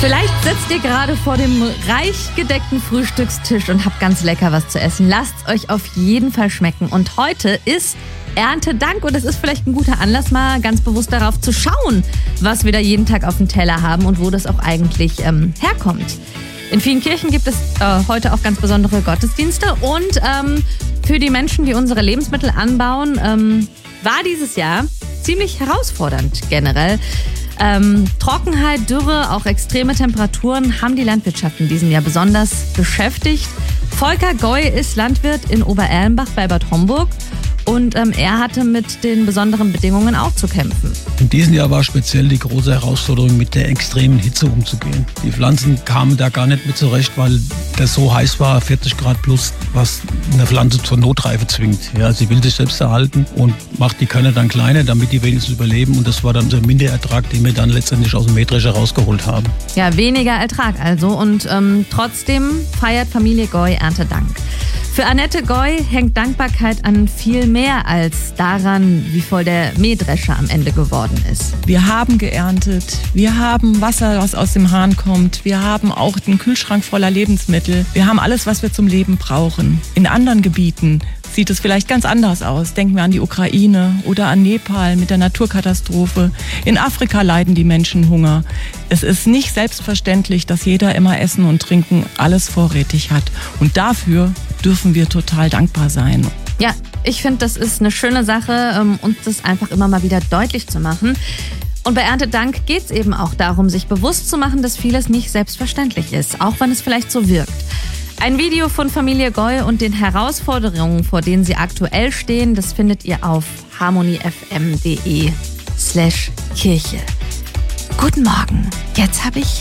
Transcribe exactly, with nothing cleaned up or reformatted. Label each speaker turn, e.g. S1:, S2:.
S1: Vielleicht sitzt ihr gerade vor dem reich gedeckten Frühstückstisch und habt ganz lecker was zu essen. Lasst es euch auf jeden Fall schmecken. Und heute ist Erntedank und es ist vielleicht ein guter Anlass, mal ganz bewusst darauf zu schauen, was wir da jeden Tag auf dem Teller haben und wo das auch eigentlich ähm, herkommt. In vielen Kirchen gibt es äh, heute auch ganz besondere Gottesdienste und ähm, für die Menschen, die unsere Lebensmittel anbauen, ähm, war dieses Jahr ziemlich herausfordernd generell. Ähm, Trockenheit, Dürre, auch extreme Temperaturen haben die Landwirtschaft in diesem Jahr besonders beschäftigt. Volker Goy ist Landwirt in Obererlenbach bei Bad Homburg und ähm, er hatte mit den besonderen Bedingungen auch zu kämpfen.
S2: In diesem Jahr war speziell die große Herausforderung, mit der extremen Hitze umzugehen. Die Pflanzen kamen da gar nicht mit zurecht, weil das so heiß war, vierzig Grad plus, was eine Pflanze zur Notreife zwingt. Ja, sie will sich selbst erhalten und macht die Körner dann kleiner, damit die wenigstens überleben. Und das war dann der Minderertrag, den wir dann letztendlich aus dem Mähdrescher rausgeholt haben.
S1: Ja, weniger Ertrag also. Und ähm, trotzdem feiert Familie Goy Erntedank. Für Annette Goy hängt Dankbarkeit an viel mehr als daran, wie voll der Mähdrescher am Ende geworden ist.
S3: Wir haben geerntet, wir haben Wasser, was aus dem Hahn kommt, wir haben auch den Kühlschrank voller Lebensmittel. Wir haben alles, was wir zum Leben brauchen. In anderen Gebieten sieht es vielleicht ganz anders aus. Denken wir an die Ukraine oder an Nepal mit der Naturkatastrophe. In Afrika leiden die Menschen Hunger. Es ist nicht selbstverständlich, dass jeder immer Essen und Trinken alles vorrätig hat. Und dafür dürfen wir total dankbar sein.
S1: Ja, ich finde, das ist eine schöne Sache, um uns das einfach immer mal wieder deutlich zu machen. Und bei Erntedank geht es eben auch darum, sich bewusst zu machen, dass vieles nicht selbstverständlich ist, auch wenn es vielleicht so wirkt. Ein Video von Familie Goy und den Herausforderungen, vor denen sie aktuell stehen, das findet ihr auf harmoniefm.de slash Kirche. Guten Morgen, jetzt habe ich